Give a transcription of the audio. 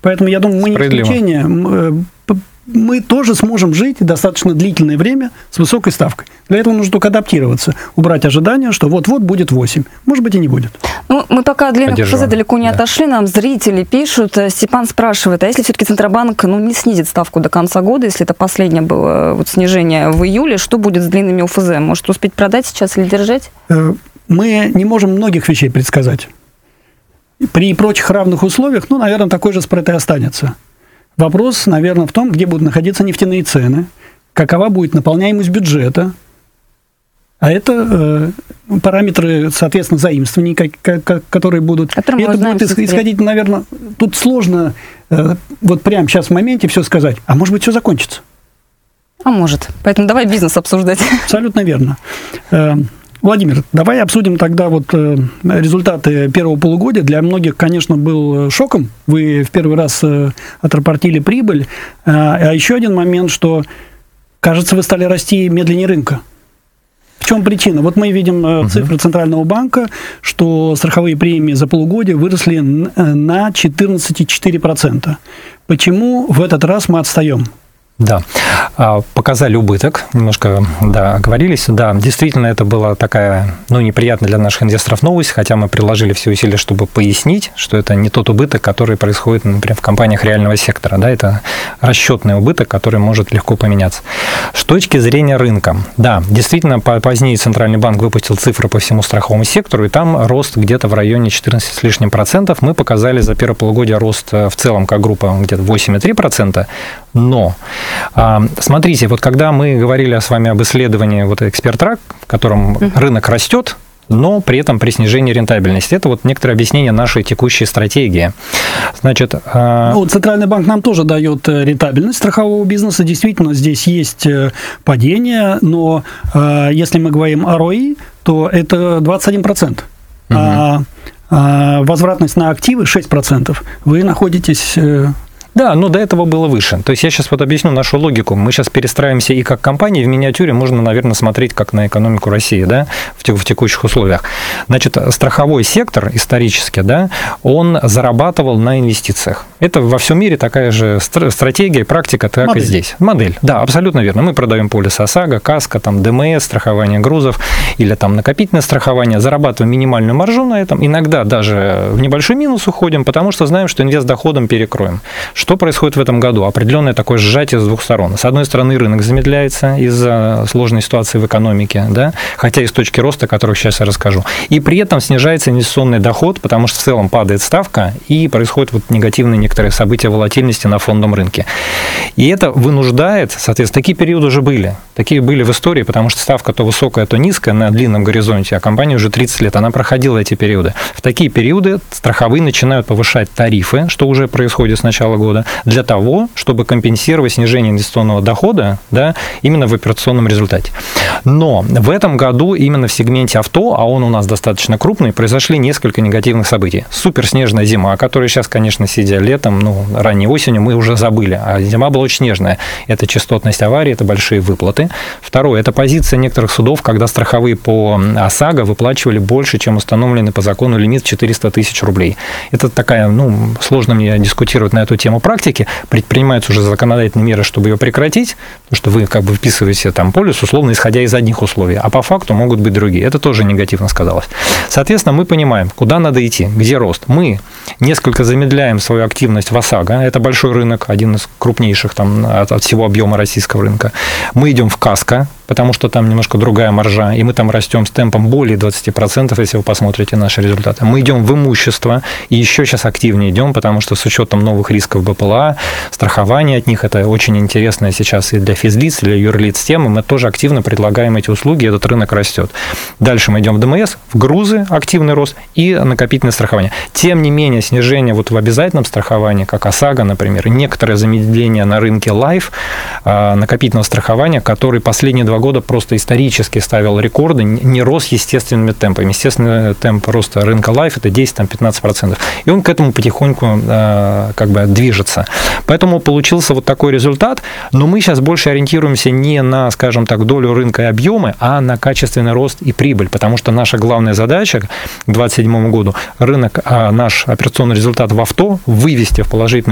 Поэтому, я думаю, мы не исключение. Мы тоже сможем жить достаточно длительное время с высокой ставкой. Для этого нужно только адаптироваться, убрать ожидания, что вот-вот будет 8. Может быть, и не будет. Ну, мы пока от длинных ФЗ далеко не отошли. Нам зрители пишут. Степан спрашивает, а если все-таки Центробанк не снизит ставку до конца года, если это последнее было снижение в июле, что будет с длинными УФЗ? Может, успеть продать сейчас или держать? Мы не можем многих вещей предсказать. При прочих равных условиях, наверное, такой же спред и останется. Вопрос, наверное, в том, где будут находиться нефтяные цены, какова будет наполняемость бюджета, а это параметры, соответственно, заимствований, которые будут. Это будет исходить, наверное, тут сложно вот прямо сейчас в моменте все сказать, а может быть, все закончится. А может. Поэтому давай бизнес обсуждать. Абсолютно верно. Владимир, давай обсудим тогда результаты первого полугодия. Для многих, конечно, был шоком. Вы в первый раз отрапортили прибыль. А еще один момент, что, кажется, вы стали расти медленнее рынка. В чем причина? Вот мы видим цифры Центрального банка, что страховые премии за полугодие выросли на 14,4%. Почему в этот раз мы отстаем? Да, показали убыток, немножко, оговорились. Да, действительно, это была такая, неприятная для наших инвесторов новость, хотя мы приложили все усилия, чтобы пояснить, что это не тот убыток, который происходит, например, в компаниях реального сектора. Да, это расчетный убыток, который может легко поменяться. С точки зрения рынка, да, действительно, позднее Центральный банк выпустил цифры по всему страховому сектору, и там рост где-то в районе 14 с лишним %. Мы показали за первое полугодие рост в целом как группа где-то 8,3%, но смотрите, вот когда мы говорили с вами об исследовании Экспертрак, в котором рынок растет, но при этом при снижении рентабельности. Это некоторое объяснение нашей текущей стратегии. Значит, Центральный банк нам тоже дает рентабельность страхового бизнеса. Действительно, здесь есть падение, но если мы говорим о ROE, то это 21%. Возвратность на активы 6%. Вы находитесь... Да, но до этого было выше. То есть я сейчас объясню нашу логику. Мы сейчас перестраиваемся и как компания, в миниатюре можно, наверное, смотреть как на экономику России, да, в текущих условиях. Значит, страховой сектор исторически, да, он зарабатывал на инвестициях. Это во всем мире такая же стратегия, практика, так и здесь. Модель, да, абсолютно верно. Мы продаем полис ОСАГО, КАСКО, ДМС, страхование грузов или накопительное страхование, зарабатываем минимальную маржу на этом, иногда даже в небольшой минус уходим, потому что знаем, что инвестдоходом перекроем. Что происходит в этом году? Определенное такое сжатие с двух сторон. С одной стороны, рынок замедляется из-за сложной ситуации в экономике, да? Хотя и с точки роста, о которых сейчас я расскажу. И при этом снижается инвестиционный доход, потому что в целом падает ставка, и происходят негативные некоторые события волатильности на фондовом рынке. И это вынуждает, соответственно, такие периоды уже были. Такие были в истории, потому что ставка то высокая, то низкая на длинном горизонте, а компания уже 30 лет, она проходила эти периоды. В такие периоды страховые начинают повышать тарифы, что уже происходит с начала года, для того, чтобы компенсировать снижение инвестиционного дохода, да, именно в операционном результате. Но в этом году именно в сегменте авто, а он у нас достаточно крупный, произошли несколько негативных событий. Суперснежная зима, которая сейчас, конечно, сидя летом, ранней осенью, мы уже забыли, а зима была очень снежная. Это частотность аварий, это большие выплаты. Второе, это позиция некоторых судов, когда страховые по ОСАГО выплачивали больше, чем установленный по закону лимит 400 тысяч рублей. Это такая, сложно мне дискутировать на эту тему практики, предпринимаются уже законодательные меры, чтобы ее прекратить, потому что вы вписываете полис, условно, исходя из одних условий, а по факту могут быть другие. Это тоже негативно сказалось. Соответственно, мы понимаем, куда надо идти, где рост. Мы несколько замедляем свою активность в ОСАГО, это большой рынок, один из крупнейших от всего объема российского рынка. Мы идем в КАСКО, потому что там немножко другая маржа, и мы там растем с темпом более 20%, если вы посмотрите наши результаты. Мы идем в имущество, и еще сейчас активнее идем, потому что с учетом новых рисков БПЛА, страхование от них, это очень интересная сейчас и для физлиц, и для юрлиц тема, мы тоже активно предлагаем эти услуги, этот рынок растет. Дальше мы идем в ДМС, в грузы, активный рост, и накопительное страхование. Тем не менее, снижение в обязательном страховании, как ОСАГО, например, и некоторое замедление на рынке Life, накопительного страхования, который последние 2 года просто исторически ставил рекорды, не рос естественными темпами. Естественный темп роста рынка Life – это 10-15%. И он к этому потихоньку движется. Поэтому получился такой результат, но мы сейчас больше ориентируемся не на, скажем так, долю рынка и объемы, а на качественный рост и прибыль, потому что наша главная задача к 2027 году рынок, наш операционный результат в авто вывести в положительную